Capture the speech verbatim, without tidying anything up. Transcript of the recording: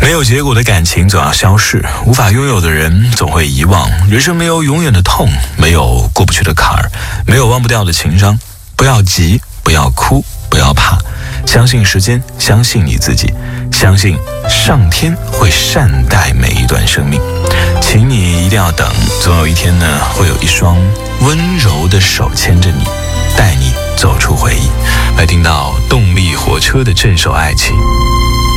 没有结果的感情总要消逝，无法拥有的人总会遗忘。人生没有永远的痛，没有过不去的坎儿，没有忘不掉的情伤。不要急，不要哭，不要怕，相信时间，相信你自己，相信上天会善待每一段生命。请你一定要等，总有一天呢，会有一双温柔的手牵着你，带你走出回忆。来听到动力火车的这首爱情。